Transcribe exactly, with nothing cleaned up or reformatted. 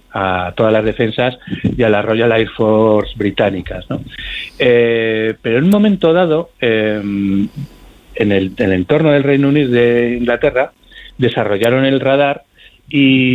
a todas las defensas y a la Royal Air Force británicas, ¿no? Eh, pero en un momento dado, eh, en, el, en el entorno del Reino Unido de Inglaterra, desarrollaron el radar y